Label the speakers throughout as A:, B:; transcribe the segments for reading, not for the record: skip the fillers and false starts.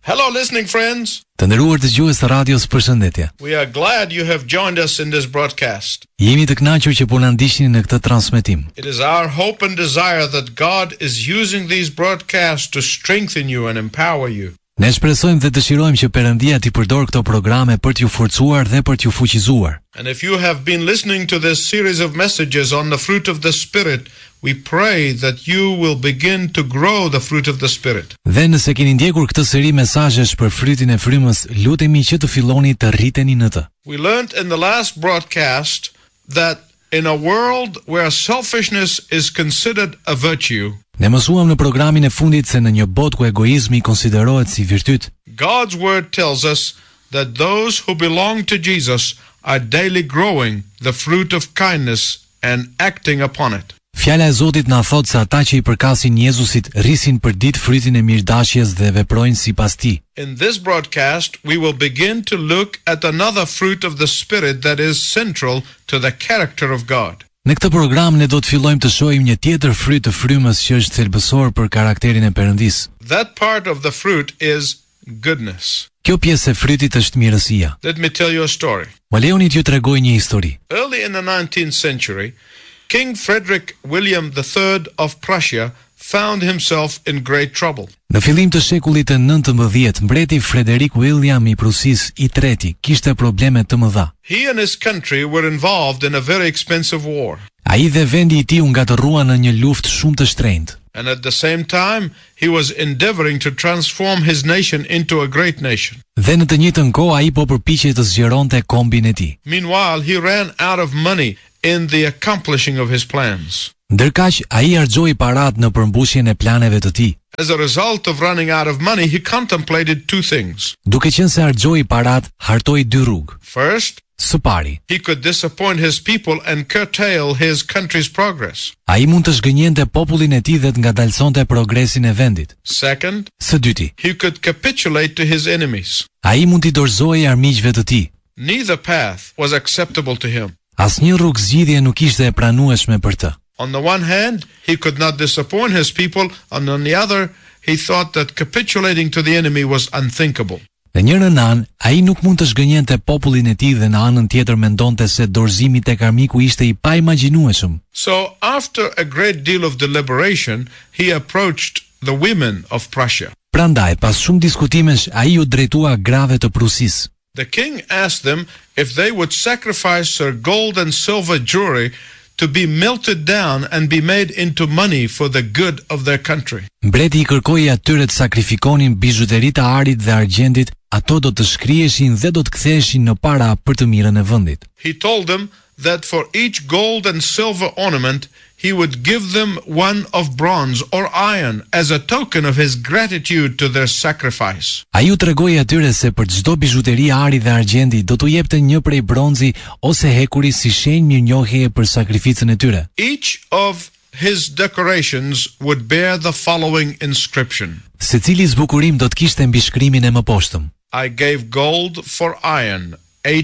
A: Hello listening friends.
B: Të nderuar dëgjues të radios, përshëndetje.
A: We are glad you have joined us in this broadcast.
B: Jemi të kënaqur që po na ndiqni në këtë transmetim.
A: It is our hope and desire that God is using these broadcasts to strengthen you and empower you.
B: Ne shpresojmë dhe dëshirojmë që Perëndia t'i përdor këto programe për t'ju forcuar dhe për t'ju fuqizuar.
A: And if you have been listening to this series of messages on the fruit of the Spirit, we pray that you will begin to grow the fruit of the Spirit.
B: Dhe nëse keni ndjekur këtë seri mesazhesh për frytin e frymës, lutemi që të filloni të rriteni në të.
A: We learned in the last broadcast that in a world where selfishness is considered a virtue,
B: ne mësuam në programin e fundit se në një botë ku egoizmi konsiderohet si virtyt,
A: God's word tells us that those who belong to Jesus are daily growing the fruit of kindness and acting upon it.
B: Fjala e Zotit na thot se ata që i përkasin Jezusit rrisin përdit frytin e mirëdashjes dhe veprojnë sipas tij.
A: In this broadcast, we will begin to look at another fruit of the Spirit that is central to the character of God.
B: Në këtë program ne do të fillojmë të shohim një tjetër fryt të frymës që është thelbësor për karakterin e Perëndis.
A: That part of the fruit is goodness.
B: Kjo pjesë e frytit është mirësia.
A: Let me tell you a story.
B: Më lejoni t'ju tregoj një histori.
A: Early in the 19th century, King Frederick William III of Prussia found himself in great trouble.
B: Në fillim të shekullit të 19, mbreti Frederick William i Prusisë i treti kishte probleme të mëdha.
A: He and his country were involved in a very expensive war.
B: Ai dhe vendi i tij u ngatërruan në një luftë shumë të shtrenjtë.
A: And at the same time, he was endeavoring to transform his nation into a great nation.
B: Dhe në të njëjtën kohë ai po përpiqej të zgjeronte kombin e tij.
A: Meanwhile, he ran out of money in the accomplishing of his plans.
B: Ndërkaq ai harxhoi parat në përmbushjen e planeve të tij.
A: As a result of running out of money, he contemplated two things.
B: Duke qenë se harxhoi parat, hartoi dy rrugë.
A: First,
B: Së pari,
A: he could disappoint his people and curtail his country's progress.
B: ai mund të zgënjente popullin e tij dhe të ngadalsonte progresin e vendit.
A: Second,
B: Së dyti,
A: he could capitulate to his enemies.
B: ai mund t'i dorëzojë armiqve të tij.
A: Neither path was acceptable to him.
B: Asnjë rrugë zgjidhje nuk ishte e pranueshme për të.
A: On the one hand, he could not disappoint his people, and on the other, he thought that capitulating to the enemy was unthinkable.
B: Në njërin anë, ai nuk mund të zgënjente popullin e tij dhe në anën tjetër mendonte se dorëzimi tek armiku ishte i paimagjinueshëm.
A: So, after a great deal of deliberation, he approached the women of Prussia.
B: Prandaj, pas shumë diskutimesh, ai u drejtua grave të Prusisë.
A: The king asked them if they would sacrifice their gold and silver jewelry to be melted down and be made into money for the good of their country.
B: Mbreti i kërkoi atyre të sakrifikonin bizhuteritë e arit dhe argjendit, ato do të shkriheshin dhe do të ktheheshin në para për të mirën e vendit.
A: He told them that for each gold and silver ornament, he would give them one of bronze or iron as a token of his gratitude to their sacrifice.
B: Ai u tregoi atyre se për çdo bizhuteri ari dhe argjendi do t'u jepte një prej bronzi ose hekuri si shenjë mirënjohjeje për sakrificën e tyre.
A: Each of his decorations would bear the following inscription:
B: Secili zbukurim do të kishte mbishkrimin e mëposhtëm:
A: I gave gold for iron,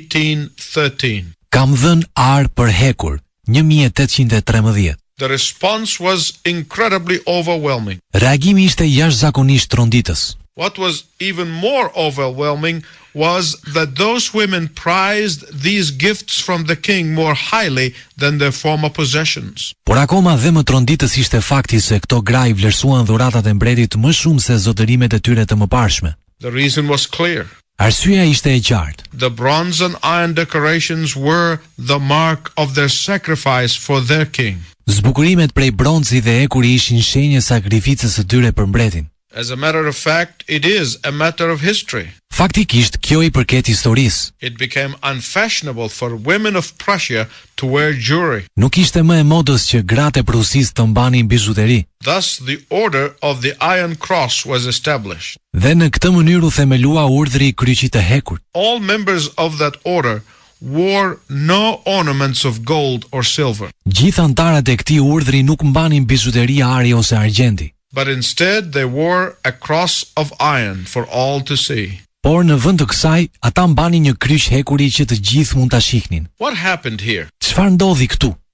A: 1813.
B: Kam dhënë ar për hekur, 1813.
A: The response was incredibly overwhelming.
B: Reagimi ishte jashtëzakonisht tronditës.
A: What was even more overwhelming was that those women prized these gifts from the king more highly than their former possessions.
B: Por akoma dhe më tronditës ishte fakti se këto gra i vlerësuan dhuratat e mbretit më shumë se zotërimet e tyre të mëparshme.
A: The reason was clear.
B: Arsyeja ishte e qartë.
A: The bronze and iron decorations were the mark of their sacrifice for their king.
B: Zbukurimet prej bronzi dhe ekuri ishin shenjë sakrificës së tyre për mbretin.
A: As a matter of fact, it is a matter of history.
B: Faktikisht, kjo i përket historisë.
A: It became unfashionable for women of Prussia to wear jewelry.
B: Nuk ishte më e modës që gratë e Prusisë të mbanin bizhuteri.
A: Thus, the order of the Iron Cross was established.
B: Dhe në këtë mënyrë u themelua urdhri i kryqit të hekurt.
A: All members of that order wore no ornaments of gold or silver,
B: Gjithë antarët e këtij urdhri nuk mbanin bizhuteri ari ose argjendi,
A: but instead they wore a cross of iron for all to see.
B: por në vend të kësaj, ata mbanin një kryq hekuri që të gjithë mund ta shihnin.
A: What happened here?
B: Çfarë ndodhi këtu?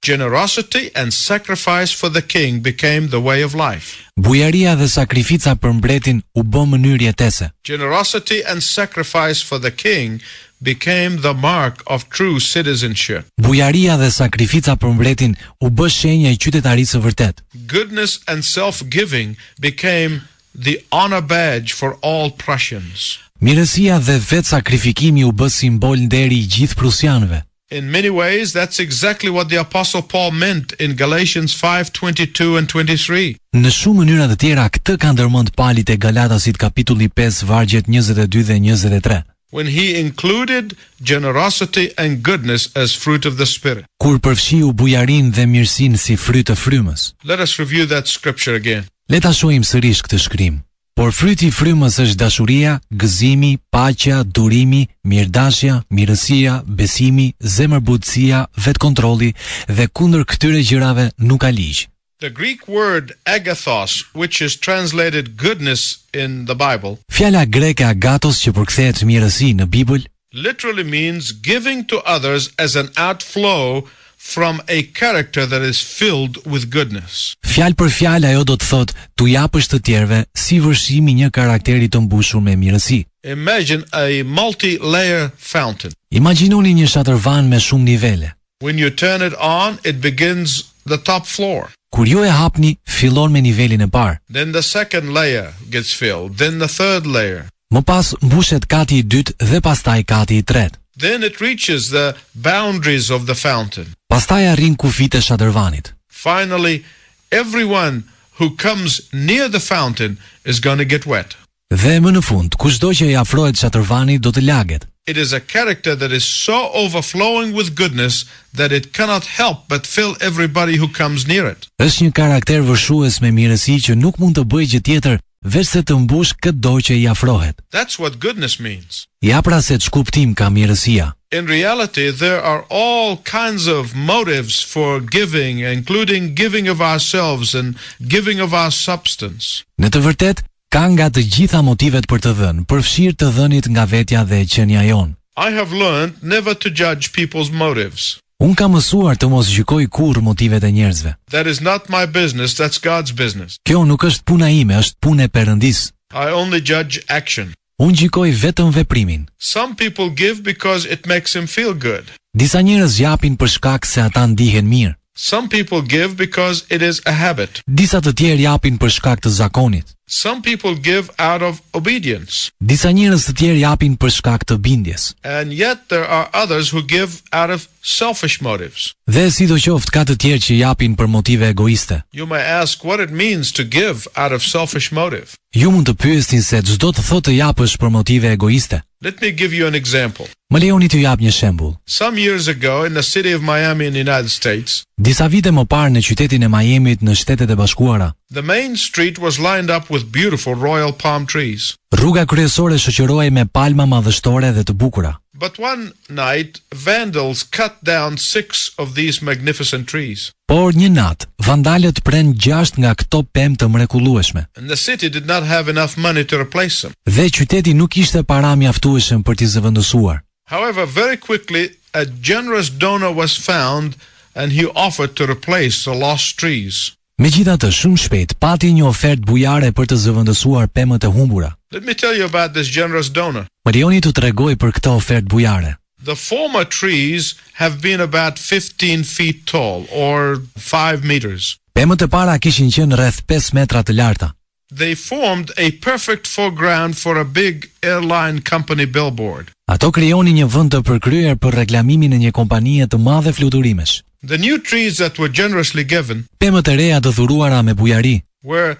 A: Generosity and sacrifice for the king became the way of life.
B: Bujaria dhe sakrifica për mbretin u bë mënyrë jetese.
A: Generosity and sacrifice for the king became the mark of true citizenship.
B: Bujaria dhe sakrifica për mbretin u bë shenja e qytetarisë së vërtet.
A: Goodness and self-giving became the honor badge for all Prussians.
B: Mirësia dhe vetë sakrifikimi u bë simbol nderi i gjithë prusianëve.
A: In many ways, that's exactly what the Apostle Paul meant in Galatians 5:22 and 23.
B: Në shumë mënyra të tjera këtë ka ndërmend Pali te Galatasit kapitulli 5 vargjet 22 dhe 23.
A: When he included generosity and goodness as fruit of the Spirit.
B: Kur përfshiu bujarinë dhe mirësinë si fryt të frymës.
A: Let us review that scripture again.
B: Le ta shohim sërish këtë shkrim. Por fryti i frymës është dashuria, gëzimi, paqja, durimi, mirëdashja, mirësia, besimi, zemërbutësia, vetkontrolli dhe kundër këtyre gjërave nuk ka ligj.
A: The Greek word agathos, which is translated goodness in the Bible,
B: Fjala greke agathos që përkthehet mirësi në Bibël,
A: literally means giving to others as an outflow from a character that is filled with goodness.
B: fjalë për fjalë ajo do të thotë tu japësh të tjerëve si vërshimi një karakteri të mbushur me mirësi.
A: Imagine a multi-layer fountain.
B: Imagjinoni një shatërvan me shumë nivele.
A: When you turn it on, it begins the top floor.
B: Kur ju e hapni, fillon me nivelin e parë.
A: Then the second layer gets filled. Then the third layer.
B: Më pas mbushet kati i dytë dhe pastaj kati i tretë.
A: Then it reaches the boundaries of the fountain.
B: Pastaj arrin kufit e shatërvanit.
A: Finally, everyone who comes near the fountain is going to get wet.
B: Dhe më në fund, kushdo që i afrohet shatërvanit do të laget.
A: It is a character that is so overflowing with goodness that it cannot help but fill everybody who comes near it.
B: Është një karakter vërshues me mirësi që nuk mund të bëjë gjë tjetër veç se të mbush çdo që i afrohet.
A: That's what goodness means.
B: Ja pra se ç'kuptim ka mirësia.
A: In reality, there are all kinds of motives for giving, including giving of ourselves and giving of our substance.
B: Në të vërtetë, ka nga të gjitha motivet për të dhënë, përfshirë të dhënit nga vetja dhe qenia jon.
A: I have learned never to judge people's motives.
B: Unë kam mësuar të mos gjykoj kurrë motivet e njerëzve.
A: That is not my business, that's God's business.
B: Kjo nuk është puna ime, është punë e Perëndis.
A: I only judge action.
B: Unë gjykoj vetëm veprimin.
A: Some people give because it makes them feel good.
B: Disa njerëz japin për shkak se ata ndihen mirë.
A: Some people give because it is a habit.
B: Disa të tjerë japin për shkak të zakonit.
A: Some people give out of obedience.
B: Disa njerëz të tjerë japin për shkak të bindjes.
A: And yet there are others who give out of selfish motives.
B: Dhe sidoqoftë ka të tjerë që japin për motive egoiste.
A: You may ask what it means to give out of selfish motive.
B: Ju mund të pyesni se ç'do të thotë të japësh për motive egoiste.
A: Let me give you an example.
B: Më lejoni t'ju jap një shembull.
A: Some years ago in the city of Miami in the United States,
B: Disa vite më parë në qytetin e Miamit në Shtetet e Bashkuara,
A: the main street was lined up with beautiful royal palm trees.
B: rruga kryesore shoqërohej me palma madhështore dhe të bukura.
A: But one night, vandals cut down 6 of these magnificent trees.
B: Por një natë, vandalët pren 6 nga këto pemë të mrekullueshme.
A: And the city did not have enough money to replace them.
B: Dhe qyteti nuk kishte para mjaftueshëm për t'i zëvendësuar.
A: However, very quickly, a generous donor was found and he offered to replace the lost trees.
B: Megjithatë, shumë shpejt pati një ofertë bujare për të zëvendësuar pemët e humbura.
A: Let me tell you about this generous donor.
B: Më lejoni t'u tregoj për këtë ofertë bujare.
A: The former trees have been about 15 feet tall, or 5 meters.
B: Pemët e para kishin qenë rreth 5 metra të larta.
A: They formed a perfect foreground for a big airline company billboard.
B: Ato krijonin një vend të përkryer për reklamimin e një kompanie të madhe fluturimesh.
A: The new trees that were generously given
B: Pemët e reja të dhuruara me bujari
A: were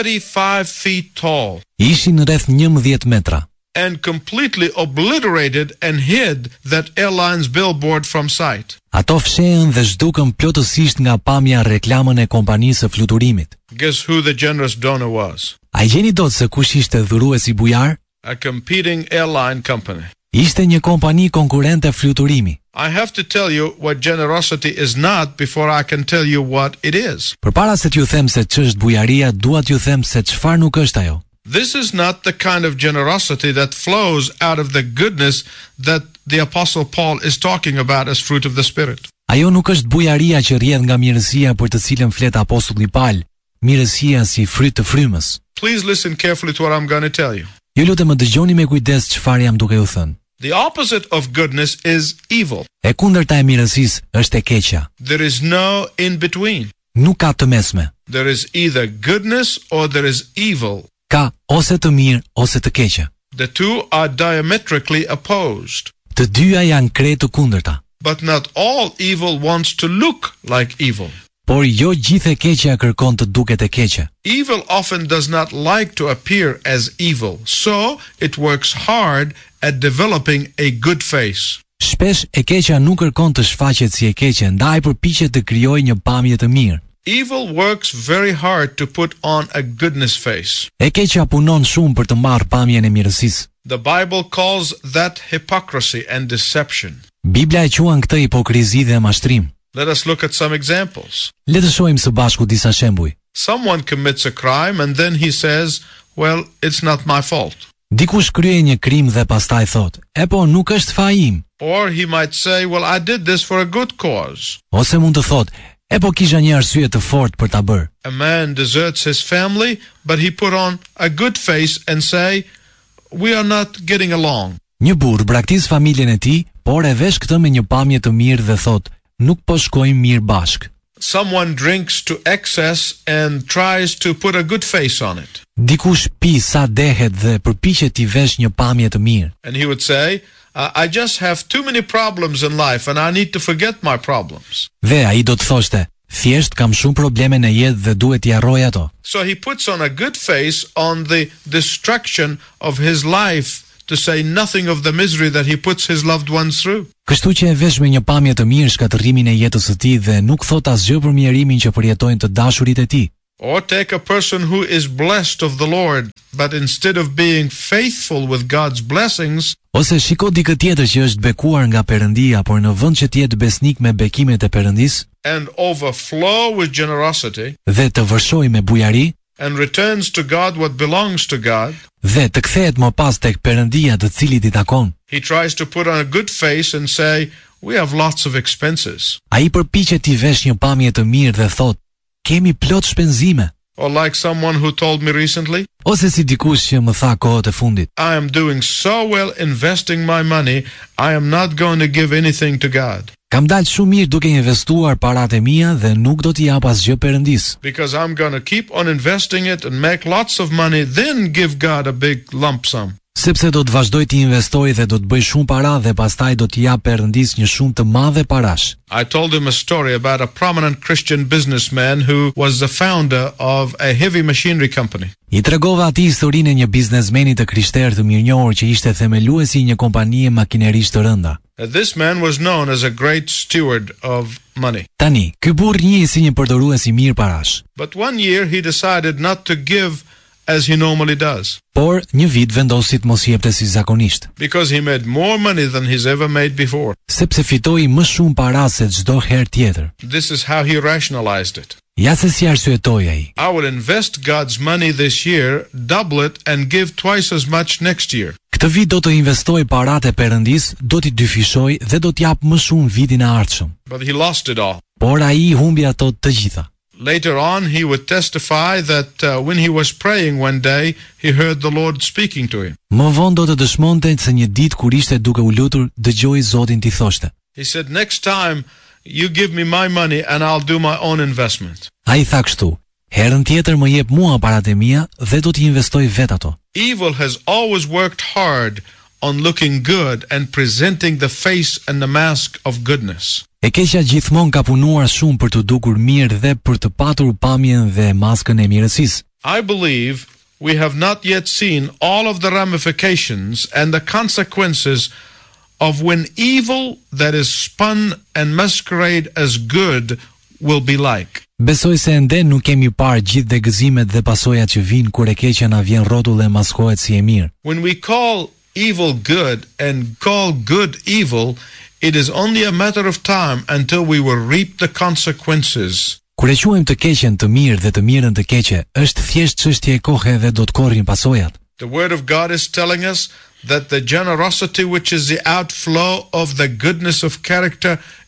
A: 35 feet tall
B: ishin rreth 11 metra
A: and completely obliterated and hid that airline's billboard from sight.
B: Ato fshehen dhe zhdukën plotësisht nga pamja reklamën e kompanisë së fluturimit.
A: Guess who the generous donor was?
B: A i gjeni dot se kush ishte dhuruesi bujar?
A: A competing airline company.
B: Ishte një kompani konkurrente fluturimi.
A: I have to tell you what generosity is not before I can tell you what it is.
B: Përpara se t'ju them se ç'është bujaria, dua t'ju them se çfarë nuk është ajo.
A: This is not the kind of generosity that flows out of the goodness that the Apostle Paul is talking about as fruit of the Spirit.
B: Ajo nuk është bujaria që rrjedh nga mirësia për të cilën flet apostulli Paul, mirësia si fryt të frymës.
A: Please listen carefully to what I'm going to tell you.
B: Ju lutem më dëgjoni me kujdes çfarë jam duke ju thënë.
A: The opposite of goodness is evil.
B: E kundërta e mirësisë është e keqja.
A: There is no in between.
B: Nuk ka të mesme.
A: There is either goodness or there is evil.
B: Ka ose të mirë ose të keqe.
A: The two are diametrically opposed.
B: Të dyja janë krejt të kundërta.
A: But not all evil wants to look like evil.
B: Por jo gjithë e keqja kërkon të duket e keqe.
A: Evil often does not like to appear as evil, so it works hard at developing a good face.
B: Shpesh e keqja nuk kërkon të shfaqet si e keqe, ndaj përpiqet të krijojë një pamje të mirë.
A: Evil works very hard to put on a goodness face.
B: E keqja punon shumë për të marrë pamjen e mirësisë.
A: The Bible calls that hypocrisy and deception.
B: Bibla e quan këtë hipokrizi dhe mashtrim.
A: Let us look at some examples.
B: Le të shohim së bashku disa shembuj.
A: Someone commits a crime and then he says, well, it's not my fault.
B: Dikush krye një krim dhe pastaj thot, e po nuk është faji im.
A: Or he might say, well, I did this for a good cause.
B: Ose mund të thot, e po kisha një arsye të fortë për ta bërë.
A: A man deserts his family, but he put on a good face and say, we are not getting along.
B: Një burr braktis familjen e tij, por e vesh këtë me një pamje të mirë dhe thot, nuk po shkojmë mirë bashk.
A: Someone drinks to excess and tries to put a good face on it.
B: Dikush pi sa dehet dhe përpiqet t'i vesh një pamje të mirë.
A: And he would say, I just have too many problems in life and I need to forget my problems.
B: Dhe ai do të thoshte, thjesht kam shumë probleme në jetë dhe duhet t'i harroj ato.
A: So he puts on a good face on the destruction of his life to say nothing of the misery that he puts his loved ones through.
B: Kështu që e vesh me një pamje të mirë shkatërrimin e jetës së tij dhe nuk thot asgjë për mjerimin që përjetojnë të dashurit e tij.
A: Or take a person who is blessed of the Lord, but instead of being faithful with God's blessings,
B: ose shiko dikë tjetër që është bekuar nga Perëndia, por në vend që të jetë besnik me bekimet e Perëndisë,
A: and overflow with generosity,
B: dhe të vërshojë me bujari,
A: and returns to God what belongs to God,
B: dhe të kthehet më pas tek Perëndia të cilit i takon.
A: He tries to put on a good face and say, we have lots of expenses.
B: Ai përpiqet t'i vesh një pamje të mirë dhe thot, kemi plot shpenzime.
A: Or like someone who told me recently,
B: ose si dikush që më tha kohët e fundit,
A: I am doing so well investing my money, I am not going to give anything to God.
B: Kam dalë shumë mirë duke investuar paratë e mia dhe nuk do t'i jap asgjë Perëndis.
A: Because I'm going to keep on investing it and make lots of money, then give God a big lump sum.
B: Sepse do të vazhdoj t'i investoj dhe do të bëj shumë para dhe pastaj do t'i jap Perëndis një shumë të madhe parash.
A: I told him a story about a prominent Christian businessman who was the founder of a heavy machinery company.
B: I tregova atij historinë e një biznesmeni të krishterë të mirënjohur që ishte themeluesi i një kompanie makinerish të rënda.
A: This man was known as a great steward of money.
B: Tani, ky burr njihej si një përdorues i mirë parash.
A: But one year he decided not to give as he normally does.
B: Por një vit vendosi të mos jepte si zakonisht.
A: Because he made more money than he's ever made before.
B: Sepse fitoi më shumë para se çdo herë tjetër.
A: This is how he rationalized it.
B: Ja se si arsyetoi ai.
A: I will invest God's money this year, double it and give twice as much next year.
B: Këtë vit do të investoj paratë e Perëndis, do t'i dyfishoj dhe do t'jap më shumë vitin e ardhshëm.
A: But he lost it all.
B: Por ai humbi ato të gjitha.
A: Later on, he would testify that when he was praying one day, he heard the Lord speaking to him.
B: Më vonë do të dëshmonte se një ditë kur ishte duke u lutur, dëgjoi Zotin t'i thoshte.
A: He said, next time, you give me my money and I'll do my own investment.
B: Ai tha kështu, herën tjetër më jep mua paratë e mia dhe do t'i investoj vet ato.
A: Evil has always worked hard on looking good and presenting the face and the mask of goodness.
B: E keqja gjithmonë ka punuar shumë për të dukur mirë dhe për të patur pamjen dhe maskën e mirësisë.
A: I believe we have not yet seen all of the ramifications and the consequences of when evil that is spun and masquerade as good will be like.
B: Besoj se ende nuk kemi parë gjithë degëzimet dhe pasojat që vijnë kur e keqja na vjen rrotull dhe maskohet si e mirë.
A: When we call evil good and call good evil, it is only a matter of time until we will reap the consequences.
B: Kur e quajmë të keqen të mirë dhe të mirën të keqe, është thjesht çështje e kohe dhe do të korrin pasojat.
A: The word of God is telling us that the generosity which is the outflow of the goodness of character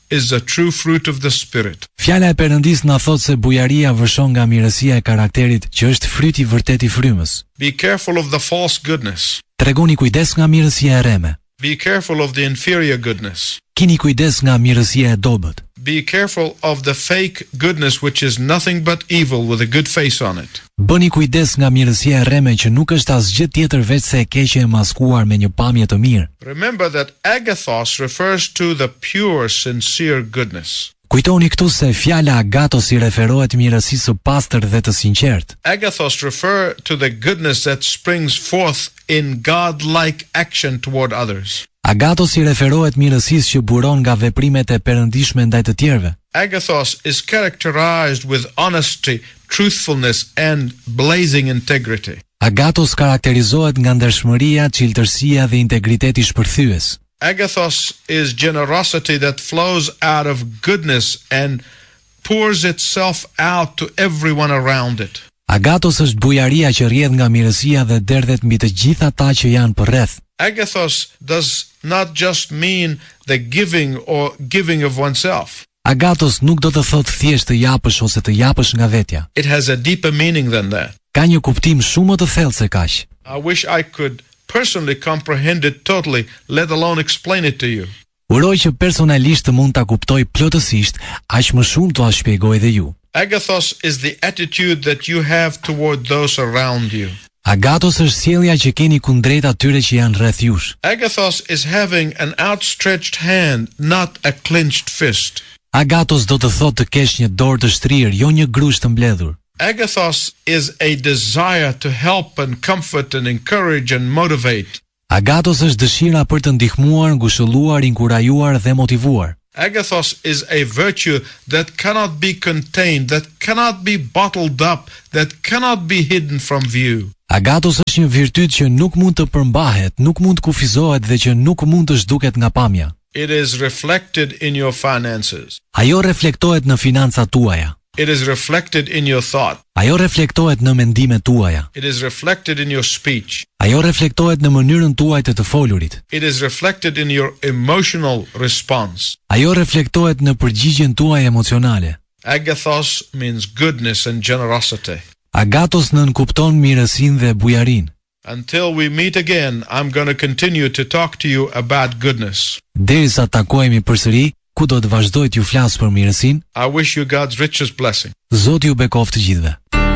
A: is the true fruit of the Spirit.
B: Fjala e Perëndis na thot se bujaria vërshon nga mirësia e karakterit që është fryti vërtet i frymës.
A: Be careful of the false goodness.
B: Tregoni kujdes nga mirësia e rreme.
A: Be careful of the inferior goodness.
B: Kini kujdes nga mirësia e dobët.
A: Be careful of the fake goodness which is nothing but evil with a good face on it.
B: Bëni kujdes nga mirësia e rreme që nuk është asgjë tjetër veç se e keqe e maskuar me një pamje të mirë.
A: Remember that agathos refers to the pure, sincere goodness.
B: Kujtoni këtu se fjala agatos i referohet mirësisë së pastër dhe të sinqertë.
A: Agathos refer to the goodness that springs forth in God-like action toward others.
B: Agatos i referohet mirësisë që buron nga veprimet e perëndishme ndaj të tjerëve.
A: Agathos is characterized with honesty, truthfulness and blazing integrity.
B: Agatos karakterizohet nga ndershmëria, çiltërsia dhe integriteti shpërthyes.
A: Agathos is generosity that flows out of goodness and pours itself out to everyone around it.
B: Agatos është bujaria që rrjedh nga mirësia dhe derdhet mbi të gjithë ata që janë përreth.
A: Agathos does not just mean the giving or giving of oneself.
B: Agatos nuk do të thotë thjesht të japësh ose të japësh nga vetja.
A: It has a deeper meaning than that.
B: Ka një kuptim shumë më të thellë se kaq.
A: I wish I could personally comprehend it totally, let alone explain it to you.
B: Uroj që personalisht të mund ta kuptoj plotësisht, aq më shumë t'ua shpjegoj dhe ju.
A: Agathos is the attitude that you have toward those around you.
B: Agatos është sjellja që keni kundrejt atyre që janë rreth jush.
A: Agathos is having an outstretched hand, not a clenched fist.
B: Agatos do të thotë të kesh një dorë të shtrirë, jo një grush të mbledhur.
A: Agathos is a desire to help and comfort and encourage and motivate.
B: Agatos është dëshira për të ndihmuar, ngushëlluar, inkurajuar dhe motivuar.
A: Agathos is a virtue that cannot be contained, that cannot be bottled up, that cannot be hidden from view.
B: Agatos është një virtyt që nuk mund të përmbahet, nuk mund të kufizohet dhe që nuk mund të zhduket nga pamja.
A: It is reflected in your finances.
B: Ajo reflektohet në financat tuaja.
A: It is reflected in your thought.
B: Ajo reflektohet në mendimet tuaja.
A: It is reflected in your speech.
B: Ajo reflektohet në mënyrën tuaj të folurit.
A: It is reflected in your emotional response.
B: Ajo reflektohet në përgjigjen tuaj emocionale.
A: Agathos means goodness and generosity.
B: Agatos nënkupton mirësinë dhe bujarinë.
A: Until we meet again, I'm going to continue to talk to you about goodness.
B: Derisa takohemi përsëri, ku do të vazhdoj t'ju flas për mirësinë.
A: I wish you God's richest blessing.
B: Zoti ju bekoft të gjithëve.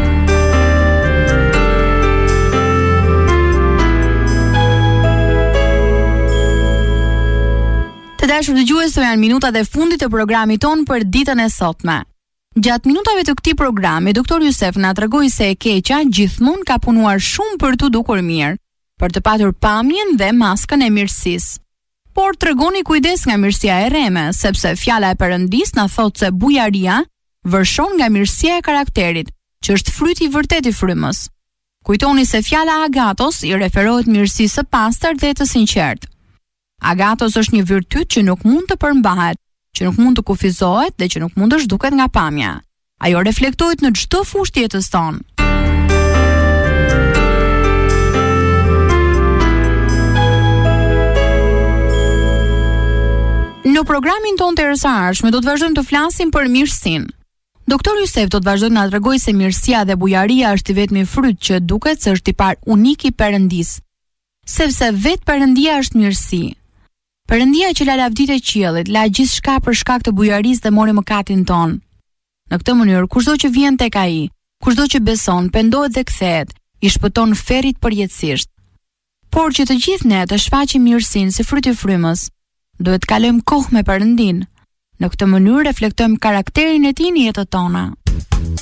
C: Të dashur dëgjues, këto janë minutat e fundit të programit ton për ditën e sotme. Gjatë minutave të këtij programi, doktor Jusef na tregoi se e keqja gjithmonë ka punuar shumë për t'u dukur mirë, për të patur pamjen dhe maskën e mirësisë. Por tregoni kujdes nga mirësia e rreme, sepse fjala e Perëndis na thotë se bujaria vërshon nga mirësia e karakterit, që është fryti i vërtet i frymës. Kujtoni se fjala agatos i referohet mirësisë së pastër dhe të sinqertë. Agatos është një virtyt që nuk mund të përmbahet, që nuk mund të kufizohet dhe që nuk mund të zhduket nga pamja. Ajo reflektohet në çdo fushë të jetës tonë. Në programin tonë të erësarshme do të vazhdojmë të flasim për mirësinë. Doktor Jusef do të vazhdojë të na tregojë se mirësia dhe bujaria është i vetmi fryt që duket se është i parë unik i Perëndis, sepse vetë Perëndia është mirësi. Perëndia që la lavditë e qiellit, la gjithçka për shkak të bujarisë dhe mori mëkatin ton. Në këtë mënyrë, kushdo që vjen tek ai, kushdo që beson, pendohet dhe kthehet, i shpëton ferrit përjetësisht. Por që të gjithë ne të shfaqim mirësinë si fryt i frymës, duhet të kalojmë kohë me Perëndin. Në këtë mënyrë reflektojmë karakterin e tij në jetën tona.